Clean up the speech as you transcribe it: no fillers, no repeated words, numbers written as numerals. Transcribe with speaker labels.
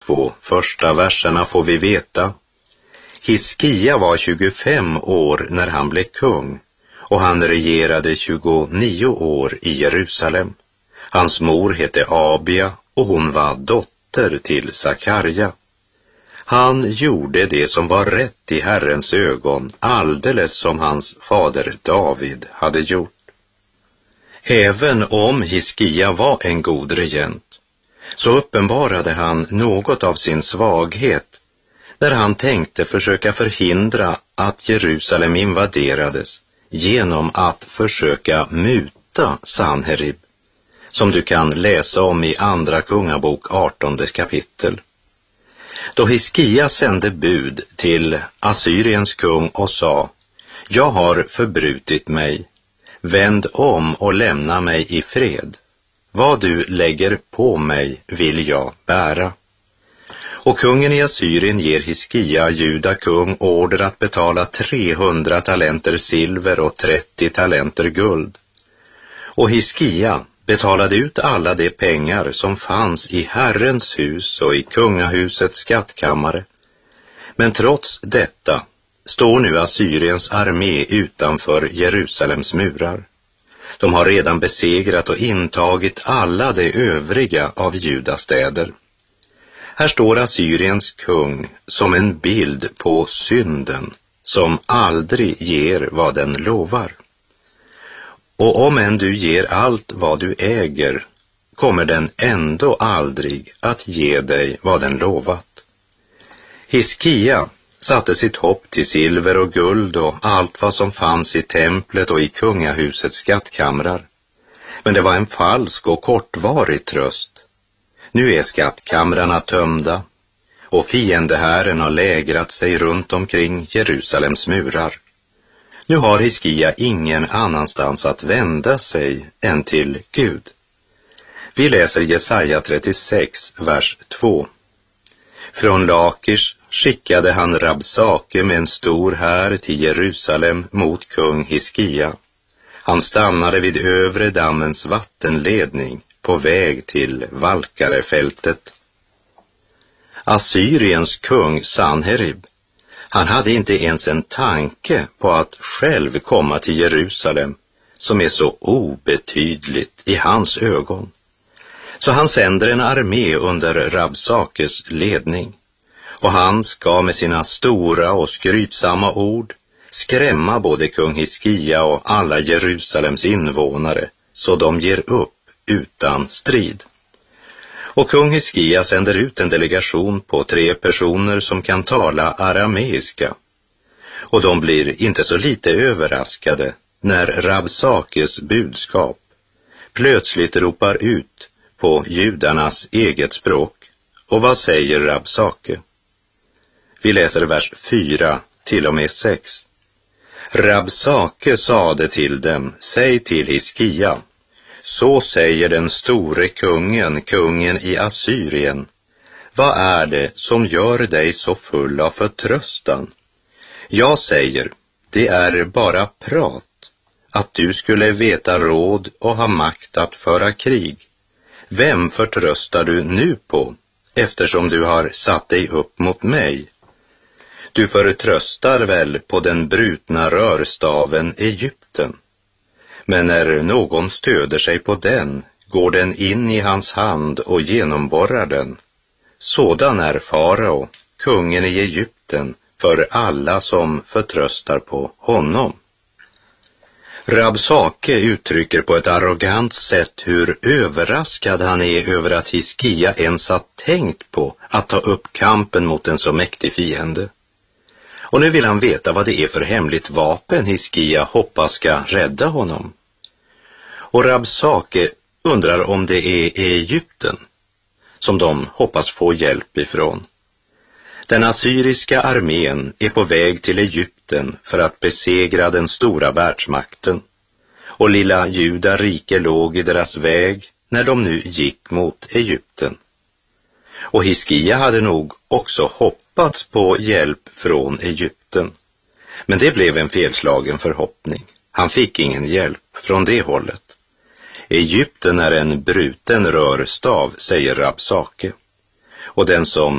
Speaker 1: 2 första verserna får vi veta: Hiskia var 25 år när han blev kung, och han regerade 29 år i Jerusalem. Hans mor hette Abia, och hon var dotter till Sakarja. Han gjorde det som var rätt i Herrens ögon, alldeles som hans fader David hade gjort. Även om Hiskia var en god regent, så uppenbarade han något av sin svaghet när han tänkte försöka förhindra att Jerusalem invaderades genom att försöka muta Sanherib, som du kan läsa om i Andra Kungabok 18 kapitel. Då Hiskia sände bud till Assyriens kung och sa: Jag har förbrutit mig, vänd om och lämna mig i fred. Vad du lägger på mig vill jag bära. Och kungen i Assyrien ger Hiskia, Juda kung, order att betala 300 talenter silver och 30 talenter guld. Och Hiskia betalade ut alla de pengar som fanns i Herrens hus och i kungahusets skattkammare. Men trots detta står nu Assyriens armé utanför Jerusalems murar. De har redan besegrat och intagit alla de övriga av Judas städer. Här står Assyriens kung som en bild på synden som aldrig ger vad den lovar. Och om än du ger allt vad du äger, kommer den ändå aldrig att ge dig vad den lovat. Hiskia satte sitt hopp till silver och guld och allt vad som fanns i templet och i kungahusets skattkamrar. Men det var en falsk och kortvarig tröst. Nu är skattkamrarna tömda och fiendehären har lägrat sig runt omkring Jerusalems murar. Nu har Hiskia ingen annanstans att vända sig än till Gud. Vi läser Jesaja 36, vers 2. Från Lakish skickade han Rabsake med en stor här till Jerusalem mot kung Hiskia. Han stannade vid övre dammens vattenledning på väg till Valkarefältet. Assyriens kung Sanherib, han hade inte ens en tanke på att själv komma till Jerusalem, som är så obetydligt i hans ögon. Så han sänder en armé under Rabsakes ledning, och han ska med sina stora och skrytsamma ord skrämma både kung Hiskia och alla Jerusalems invånare, så de ger upp utan strid. Och kung Hiskia sänder ut en delegation på 3 personer som kan tala arameiska. Och de blir inte så lite överraskade när Rabsakes budskap plötsligt ropar ut på judarnas eget språk. Och vad säger Rabsake? Vi läser vers 4 till och med 6. Rabsake sade till dem: Säg till Hiskia, så säger den store kungen, kungen i Assyrien: Vad är det som gör dig så full av förtröstan? Jag säger, det är bara prat, att du skulle veta råd och ha makt att föra krig. Vem förtröstar du nu på, eftersom du har satt dig upp mot mig? Du förtröstar väl på den brutna rörstaven Egypten. Men när någon stöder sig på den, går den in i hans hand och genomborrar den. Sådan är farao, kungen i Egypten, för alla som förtröstar på honom. Rabsake uttrycker på ett arrogant sätt hur överraskad han är över att Hiskia ens har tänkt på att ta upp kampen mot en så mäktig fiende. Och nu vill han veta vad det är för hemligt vapen Hiskia hoppas ska rädda honom. Och Rabsake undrar om det är Egypten som de hoppas få hjälp ifrån. Den assyriska armén är på väg till Egypten för att besegra den stora världsmakten. Och lilla Juda rike låg i deras väg när de nu gick mot Egypten. Och Hiskia hade nog också hoppats på hjälp från Egypten. Men det blev en felslagen förhoppning. Han fick ingen hjälp från det hållet. Egypten är en bruten rörstav, säger Rabsake. och den som